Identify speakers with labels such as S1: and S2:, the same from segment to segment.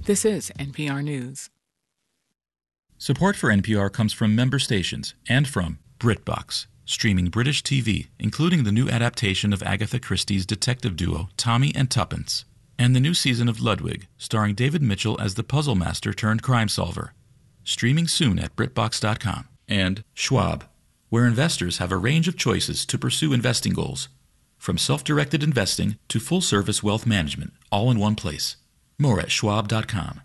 S1: This is NPR News.
S2: Support for NPR comes from member stations and from BritBox, streaming British TV, including the new adaptation of Agatha Christie's detective duo Tommy and Tuppence, and the new season of Ludwig, starring David Mitchell as the puzzle master turned crime solver. Streaming soon at BritBox.com. And Schwab, where investors have a range of choices to pursue investing goals, from self-directed investing to full-service wealth management, all in one place. More at Schwab.com.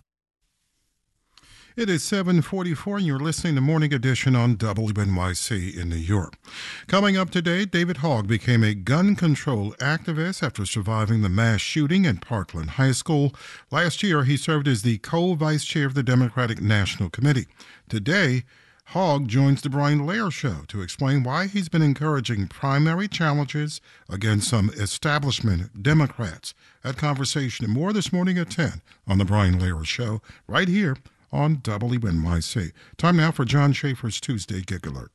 S3: It is 7:44, and you're listening to Morning Edition on WNYC in New York. Coming up today, David Hogg became a gun control activist after surviving the mass shooting at Parkland High School. Last year, he served as the co-vice chair of the Democratic National Committee. Today, Hogg joins the Brian Lehrer Show to explain why he's been encouraging primary challenges against some establishment Democrats. That conversation and more this morning at 10 on the Brian Lehrer Show, right here on WNYC. Time now for John Schaefer's Tuesday Gig Alert.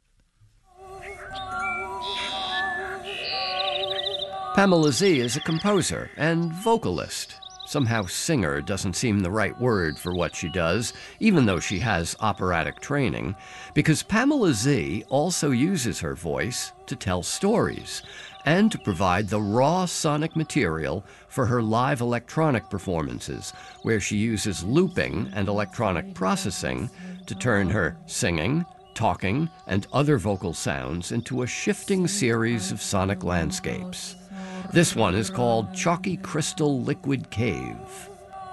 S4: Pamela Z is a composer and vocalist. Somehow singer doesn't seem the right word for what she does, even though she has operatic training, because Pamela Z also uses her voice to tell stories and to provide the raw sonic material for her live electronic performances, where she uses looping and electronic processing to turn her singing, talking, and other vocal sounds into a shifting series of sonic landscapes. This one is called Chalky Crystal Liquid Cave.